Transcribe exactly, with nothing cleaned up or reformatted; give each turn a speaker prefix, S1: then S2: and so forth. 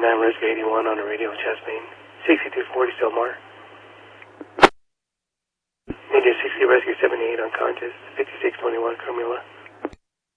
S1: seventy-nine, Rescue eighty-one on the radio, Chastain. sixty-two forty, Silmar. India sixty, Rescue seventy-eight, unconscious. fifty-six twenty-one, Carmilla.